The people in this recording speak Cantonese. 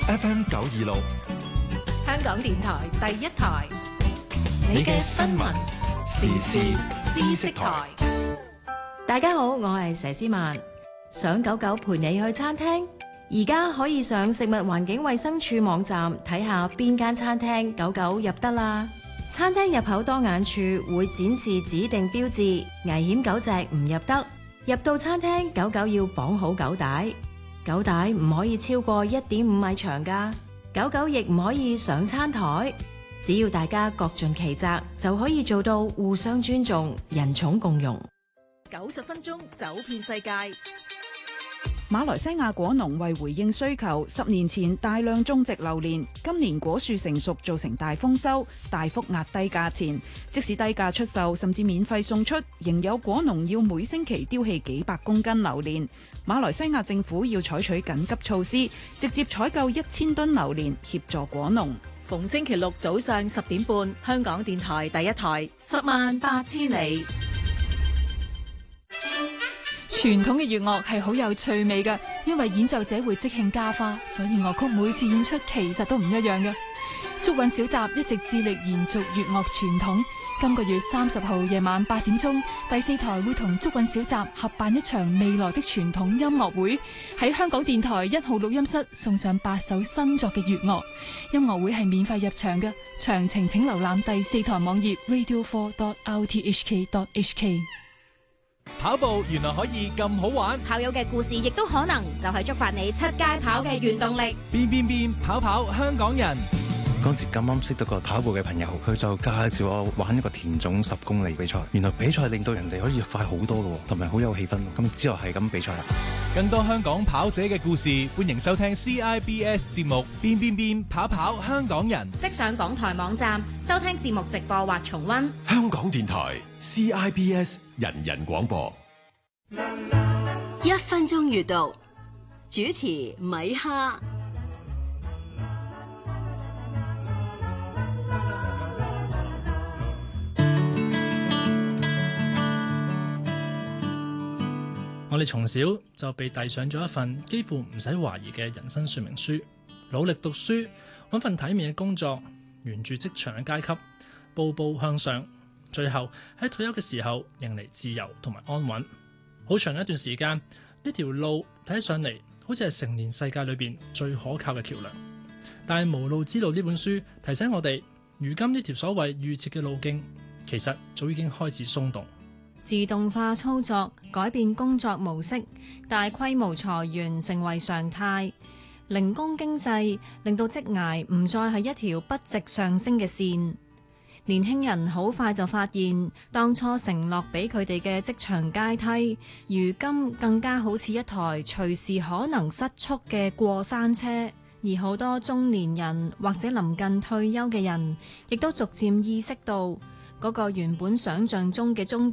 FM 926， 香港電台第一台， 你嘅新聞時事知識台。 大家好，我係佘詩曼。想狗狗陪你去餐廳，而家可以上食物環境衛生署網站睇下邊間餐廳狗狗入得啦。餐廳入口當眼處會展示指定標誌，危險狗隻唔入得。入到餐廳，狗狗要綁好狗帶，狗帶唔可以超過1.5米長㗎。狗狗亦唔可以上餐台。只要大家各盡其責，就可以做到互相尊重、人寵共融。 90分鐘走遍世界。 馬來西亞果農為回應需求，10年前大量種植榴蓮，今年果樹成熟造成大豐收，大幅壓低價錢。即使低價出售，甚至免費送出，仍有果農要每星期丟棄幾百公斤榴蓮。馬來西亞政府要採取緊急措施，直接採購1000噸榴蓮協助果農。 逢星期六早上10點半，香港電台第一台，108000里。 傳統嘅粵樂係好有趣味嘅，因為演奏者會即興加花，所以樂曲每次演出其實都唔一樣嘅。竹韻小集一直致力延續粵樂傳統。今個月30號夜晚8點鐘，第4台會同竹韻小集合辦一場未來的傳統音樂會，喺香港電台1號錄音室送上8首新作嘅粵樂。音樂會係免費入場嘅，詳情請瀏覽第4台網頁 radio4.rthk.hk。 跑步原來可以咁好玩， 跑友嘅故事亦都可能就係觸發你出街跑嘅原動力。 變跑香港人。 嗰時咁啱識到個跑步嘅朋友，佢就介紹我玩一個田總10公里比賽。原來比賽令到人哋可以快好多嘅，同埋好有氣氛。咁之後係咁比賽啦。 更多香港跑者嘅故事，歡迎收聽 CIBS 節目變跑香港人。 即上港台網站收聽節目直播或重溫。 香港電台 CIBS 人人廣播。 1分鐘閱讀，主持米哈。 我哋從小就被遞上咗一份幾乎唔使懷疑嘅人生說明書，努力讀書，搵份體面嘅工作，沿住職場嘅階級，步步向上，最後喺退休嘅時候迎嚟自由同埋安穩。好長一段時間，呢條路睇上嚟好似係成年世界裏邊最可靠嘅橋樑。但係《無路之路》呢本書提醒我哋，如今呢條所謂預設嘅路徑，其實早已經開始鬆動。 自動化操作改變工作模式，大規模裁員成為常態，零工經濟令到職涯唔再係一條不直上升嘅線。年輕人好快就發現，當初承諾俾佢哋嘅職場階梯，如今更加好似一台隨時可能失速嘅過山車。而好多中年人或者臨近退休嘅人，亦都逐漸意識到，嗰個原本想象中嘅終點